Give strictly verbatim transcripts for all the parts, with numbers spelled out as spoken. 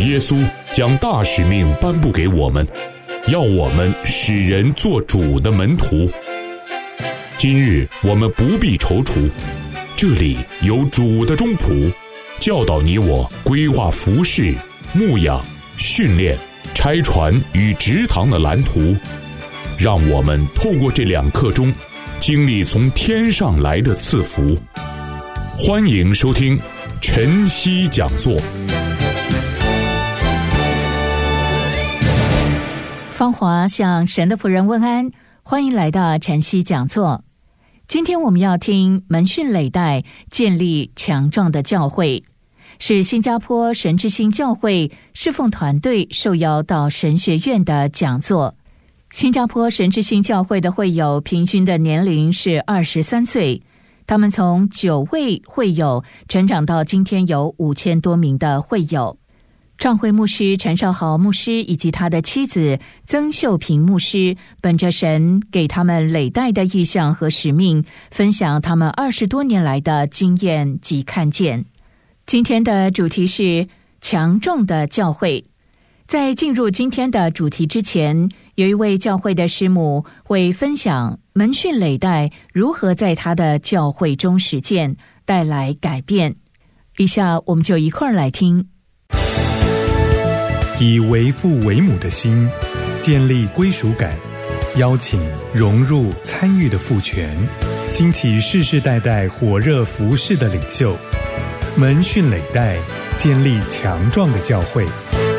耶稣将大使命颁布给我们，要我们使人做主的门徒。今日我们不必踌躇，这里有主的中仆，教导你我规划服事、牧养、训练、拆船与植堂的蓝图，让我们透过这两刻钟，经历从天上来的赐福。欢迎收听晨曦讲座。 芳华向神的仆人问安，欢迎来到晨曦讲座。今天我们要听门训累代，建立强壮的教会，是新加坡神之星教会侍奉团队受邀到神学院的讲座。新加坡神之星教会的会友平均的年龄是二十三岁，他们从九位会友成长到今天有五千多名的会友。创会牧师陈少豪牧师以及他的妻子曾秀平牧师，本着神给他们累代的意向和使命，分享他们二十多年来的经验及看见。今天的主题是强壮的教会。在进入今天的主题之前，有一位教会的师母会分享门训累代如何在他的教会中实践，带来改变。以下我们就一块儿来听。 以为父为母的心，建立归属感，邀请融入参与的父权，兴起世世代代火热服事的领袖，门训累代，建立强壮的教会。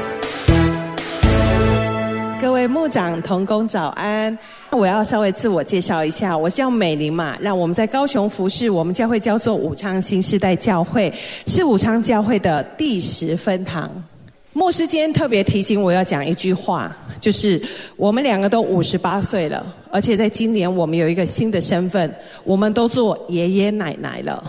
各位牧长同工早安，我要稍微自我介绍一下，我叫美玲嘛，让我们在高雄服事，我们教会叫做武昌新世代教会，是武昌教会的第十分堂。牧师今天特别提醒我要讲一句话，就是我们两个都五十八岁了，而且在今年我们有一个新的身份，我们都做爷爷奶奶了。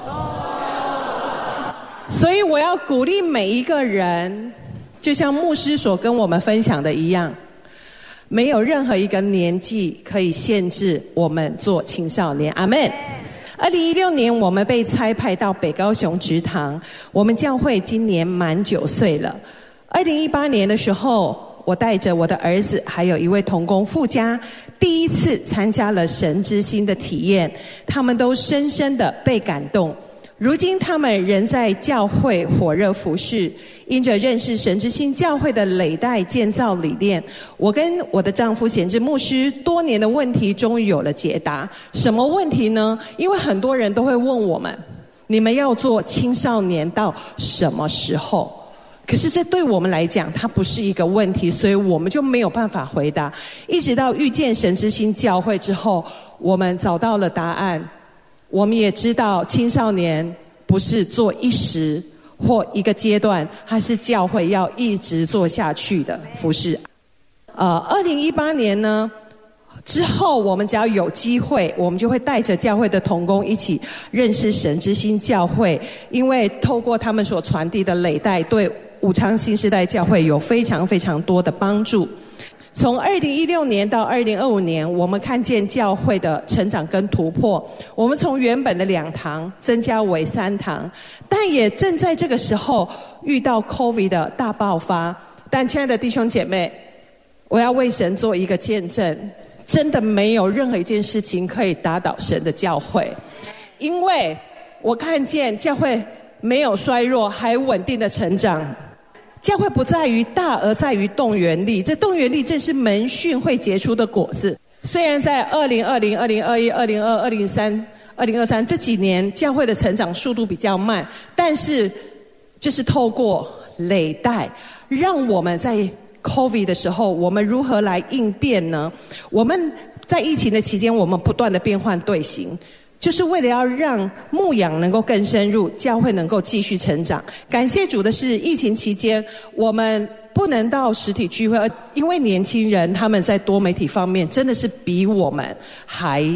所以我要鼓励每一个人，就像牧师所跟我们分享的一样，没有任何一个年纪可以限制我们做青少年。阿们。二零一六年我们被差派到北高雄植堂，我们教会今年满九岁了。二零一八年的时候，我带着我的儿子还有一位同工父家，第一次参加了神之星的体验，他们都深深的被感动。如今他们仍在教会火热服事，因着认识神之星教会的累代建造理念，我跟我的丈夫贤志牧师多年的问题终于有了解答。什么问题呢？因为很多人都会问我们，你们要做青少年到什么时候？可是这对我们来讲它不是一个问题，所以我们就没有办法回答。一直到遇见神之星教会之后，我们找到了答案。我们也知道青少年不是做一时或一个阶段，它是教会要一直做下去的服事。呃，二零一八年呢之后，我们只要有机会，我们就会带着教会的同工一起认识神之星教会，因为透过他们所传递的累代，对武昌新世代教会有非常非常多的帮助。从二零一六年到二零二五年，我们看见教会的成长跟突破，我们从原本的两堂增加为三堂，但也正在这个时候遇到 COVID 的大爆发。但亲爱的弟兄姐妹，我要为神做一个见证，真的没有任何一件事情可以打倒神的教会，因为我看见教会没有衰弱，还稳定的成长。教会不在于大，而在于动员力，这动员力正是门训会结出的果子。虽然在二零二零、二零二一、二零二二、二零三、二零二三这几年教会的成长速度比较慢，但是就是透过累代，让我们在 COVID 的时候，我们如何来应变呢？我们在疫情的期间，我们不断的变换队形，就是为了要让牧养能够更深入，教会能够继续成长。感谢主的是，疫情期间我们不能到实体聚会，因为年轻人他们在多媒体方面真的是比我们还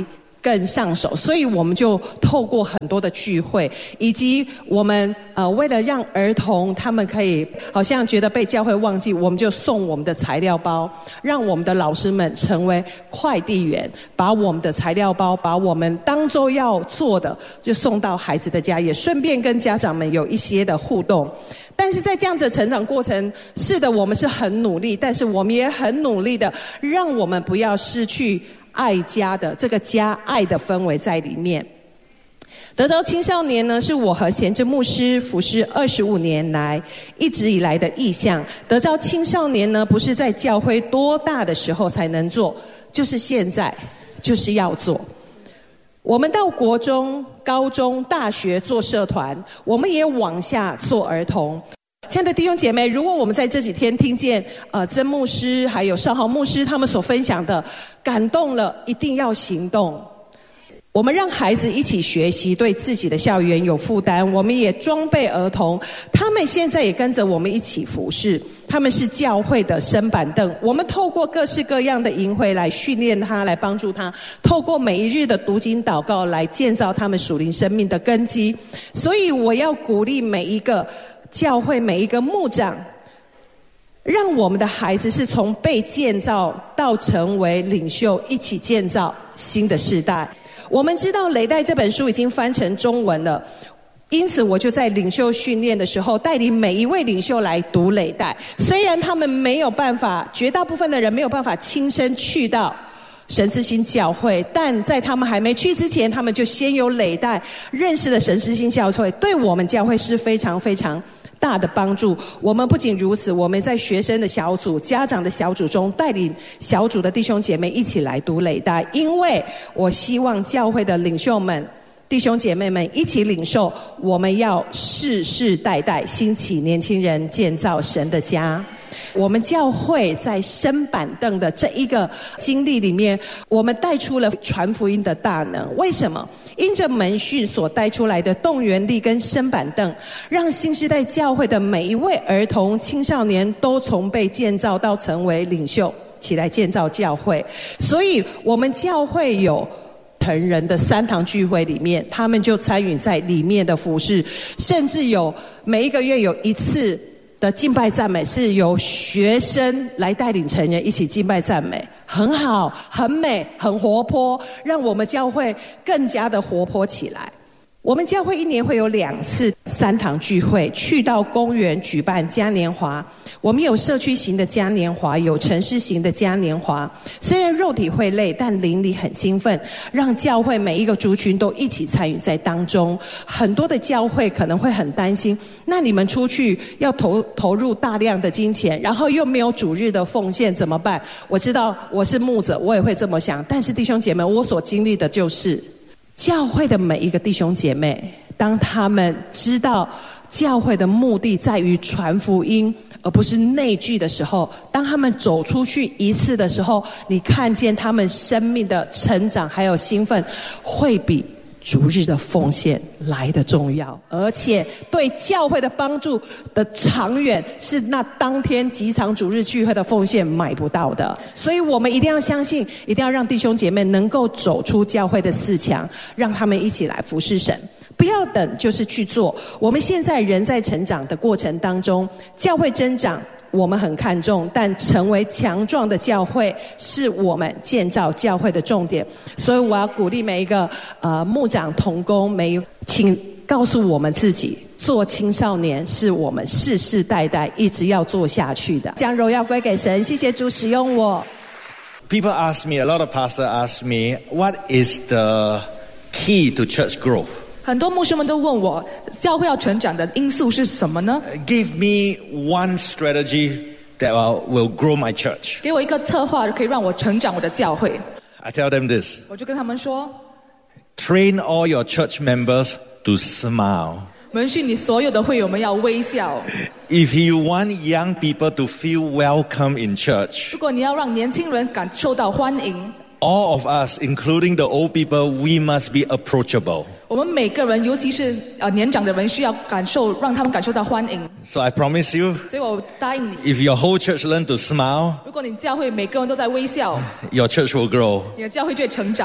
更上手，所以我们就透过很多的聚会，以及我们呃为了让儿童他们可以好像觉得被教会忘记，我们就送我们的材料包，让我们的老师们成为快递员，把我们的材料包，把我们当周要做的就送到孩子的家，也顺便跟家长们有一些的互动。但是在这样子的成长过程，是的，我们是很努力，但是我们也很努力的让我们不要失去爱家的这个家爱的氛围在里面。德召青少年呢，是我和贤志牧师服侍二十五年来一直以来的意向。德召青少年呢，不是在教会多大的时候才能做，就是现在，就是要做。我们到国中、高中、大学做社团，我们也往下做儿童。亲爱的弟兄姐妹，如果我们在这几天听见呃曾牧师还有少豪牧师他们所分享的感动了，一定要行动。我们让孩子一起学习，对自己的校园有负担，我们也装备儿童，他们现在也跟着我们一起服侍，他们是教会的升板凳，我们透过各式各样的营会来训练他，来帮助他，透过每一日的读经祷告来建造他们属灵生命的根基。所以我要鼓励每一个教会，每一个牧长，让我们的孩子是从被建造到成为领袖，一起建造新的世代。我们知道累代这本书已经翻成中文了，因此我就在领袖训练的时候带领每一位领袖来读累代。虽然他们没有办法，绝大部分的人没有办法亲身去到神之星教会，但在他们还没去之前，他们就先有累代认识了神之星教会，对我们教会是非常非常大的帮助。我们不仅如此，我们在学生的小组、家长的小组中带领小组的弟兄姐妹一起来读累代，因为我希望教会的领袖们、弟兄姐妹们一起领受，我们要世世代代兴起年轻人，建造神的家。我们教会在升板凳的这一个经历里面，我们带出了传福音的大能。为什么？因着门训所带出来的动员力跟升板凳，让新时代教会的每一位儿童青少年都从被建造到成为领袖，起来建造教会。所以我们教会有成人的三堂聚会里面，他们就参与在里面的服事，甚至有每一个月有一次的敬拜赞美是由学生来带领成人一起敬拜赞美，很好，很美，很活泼，让我们教会更加的活泼起来。我们教会一年会有两次三堂聚会，去到公园举办嘉年华。我们有社区型的嘉年华，有城市型的嘉年华。虽然肉体会累，但灵里很兴奋，让教会每一个族群都一起参与在当中。很多的教会可能会很担心，那你们出去要投投入大量的金钱，然后又没有主日的奉献怎么办？我知道我是牧者，我也会这么想，但是弟兄姐妹，我所经历的就是教会的每一个弟兄姐妹，当他们知道教会的目的在于传福音而不是内聚的时候，当他们走出去一次的时候，你看见他们生命的成长还有兴奋，会比逐日的奉献来得重要，而且对教会的帮助的长远是那当天几场主日聚会的奉献买不到的。所以我们一定要相信，一定要让弟兄姐妹能够走出教会的四墙，让他们一起来服侍神。不要等，就是去做。我们现在人在成长的过程当中，教会增长我们很看重，但成为强壮的教会是我们建造教会的重点。所以我要鼓励每一个呃牧长同工，每请告诉我们自己，做青少年是我们世世代代一直要做下去的。将荣耀归给神，谢谢主使用我。 People ask me, a lot of pastors ask me, what is the key to church growth? 很多牧师们都问我，教会要成长的因素是什么呢？ Give me one strategy that will grow my church. 给我一个策划可以让我成长我的教会。 I tell them this. 我就跟他们说， Train all your church members to smile. 门训你所有的会友们要微笑。 If you want young people to feel welcome in church, 如果你要让年轻人感受到欢迎， all of us, including the old people, we must be approachable. 我们每个人，尤其是呃年长的人，需要感受，让他们感受到欢迎。 So I promise you, 所以我答应你， if your whole church learn to smile, 如果你教会每个人都在微笑， your church will grow. 你的教会就会成长。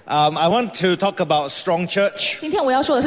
Um, I want to talk about strong church. 今天我要说的是